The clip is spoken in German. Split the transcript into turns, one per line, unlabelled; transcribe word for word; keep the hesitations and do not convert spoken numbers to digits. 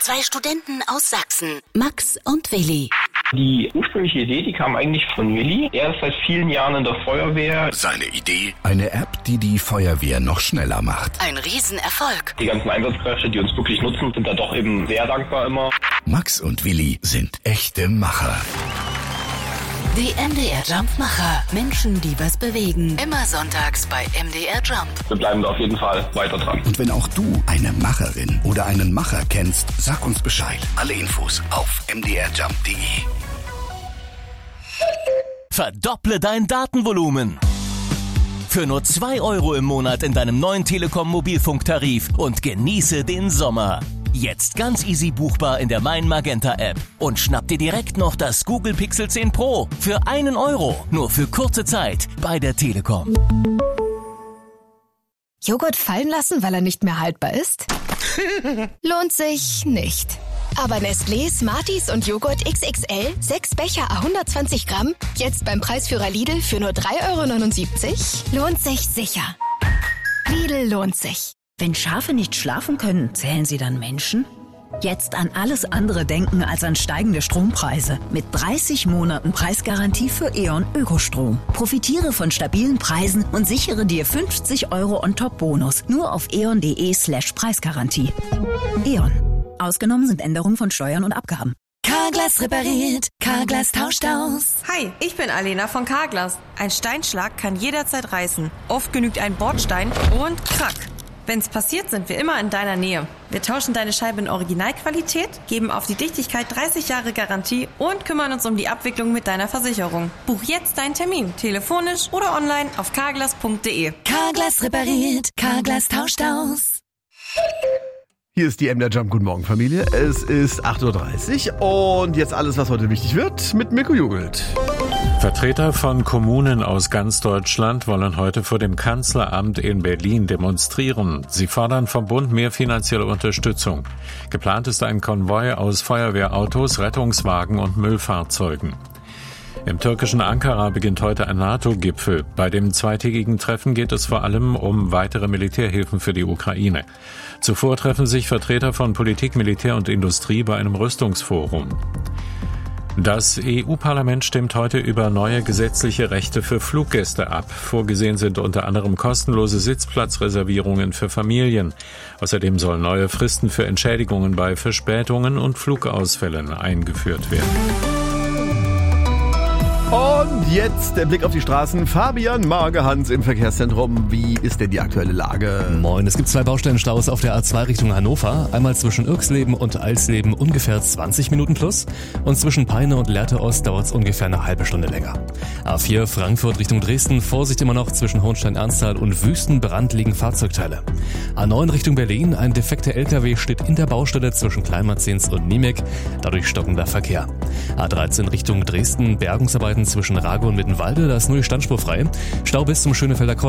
Zwei Studenten aus Sachsen, Max und Willi.
Die ursprüngliche Idee, die kam eigentlich von Willi. Er ist seit vielen Jahren in der Feuerwehr.
Seine Idee? Eine App, die die Feuerwehr noch schneller macht.
Ein Riesenerfolg.
Die ganzen Einsatzkräfte, die uns wirklich nutzen, sind da doch eben sehr dankbar immer.
Max und Willi sind echte Macher.
Die M D R Jump-Macher. Menschen, die was bewegen. Immer sonntags bei M D R Jump.
Wir bleiben da auf jeden Fall weiter dran.
Und wenn auch du eine Macherin oder einen Macher kennst, sag uns Bescheid. Alle Infos auf m d r jump punkt d e.
Verdopple dein Datenvolumen. Für nur zwei Euro im Monat in deinem neuen Telekom-Mobilfunktarif und genieße den Sommer. Jetzt ganz easy buchbar in der Mein Magenta App. Und schnapp dir direkt noch das Google Pixel zehn Pro für einen Euro. Nur für kurze Zeit bei der Telekom.
Joghurt fallen lassen, weil er nicht mehr haltbar ist? Lohnt sich nicht. Aber Nestlé, Smarties und Joghurt X X L, sechs Becher à hundertzwanzig Gramm, jetzt beim Preisführer Lidl für nur drei Euro neunundsiebzig, lohnt sich sicher. Lidl lohnt sich.
Wenn Schafe nicht schlafen können, zählen sie dann Menschen? Jetzt an alles andere denken als an steigende Strompreise. Mit dreißig Monaten Preisgarantie für E.ON Ökostrom. Profitiere von stabilen Preisen und sichere dir fünfzig Euro On-Top-Bonus. Nur auf eon.de slash Preisgarantie. E.ON. Ausgenommen sind Änderungen von Steuern und Abgaben.
Carglass repariert, Carglass tauscht aus.
Hi, ich bin Alena von Carglass. Ein Steinschlag kann jederzeit reißen. Oft genügt ein Bordstein und krack. Wenn's passiert, sind wir immer in deiner Nähe. Wir tauschen deine Scheibe in Originalqualität, geben auf die Dichtigkeit dreißig Jahre Garantie und kümmern uns um die Abwicklung mit deiner Versicherung. Buch jetzt deinen Termin, telefonisch oder online auf carglass punkt de.
Carglass repariert, Carglass tauscht aus.
Hier ist die M D R Jump. Guten Morgen, Familie. Es ist acht Uhr dreißig und jetzt alles, was heute wichtig wird, mit Mirko Jugelt.
Vertreter von Kommunen aus ganz Deutschland wollen heute vor dem Kanzleramt in Berlin demonstrieren. Sie fordern vom Bund mehr finanzielle Unterstützung. Geplant ist ein Konvoi aus Feuerwehrautos, Rettungswagen und Müllfahrzeugen. Im türkischen Ankara beginnt heute ein NATO-Gipfel. Bei dem zweitägigen Treffen geht es vor allem um weitere Militärhilfen für die Ukraine. Zuvor treffen sich Vertreter von Politik, Militär und Industrie bei einem Rüstungsforum. Das E U-Parlament stimmt heute über neue gesetzliche Rechte für Fluggäste ab. Vorgesehen sind unter anderem kostenlose Sitzplatzreservierungen für Familien. Außerdem sollen neue Fristen für Entschädigungen bei Verspätungen und Flugausfällen eingeführt werden.
Und jetzt der Blick auf die Straßen. Fabian Margehans im Verkehrszentrum. Wie ist denn die aktuelle Lage?
Moin, es gibt zwei Baustellenstaus auf der A zwei Richtung Hannover. Einmal zwischen Irksleben und Alsleben ungefähr zwanzig Minuten plus. Und zwischen Peine und Lehrte Ost dauert es ungefähr eine halbe Stunde länger. A vier Frankfurt Richtung Dresden. Vorsicht immer noch zwischen Hohenstein-Ernsthal und Wüstenbrand liegen Fahrzeugteile. A neun Richtung Berlin. Ein defekter L K W steht in der Baustelle zwischen Kleinmarzens und Niemek. Dadurch stockender Verkehr. A dreizehn Richtung Dresden. Bergungsarbeiten zwischen Rago und Mittenwalde, da ist nur die Standspur frei. Stau bis zum Schönefelder Kreuz.